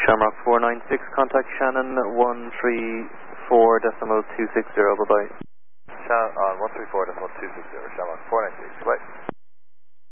Shamrock 496, contact Shannon 134.260, bye-bye. Shannon on 134.260, Shamrock 496, bye.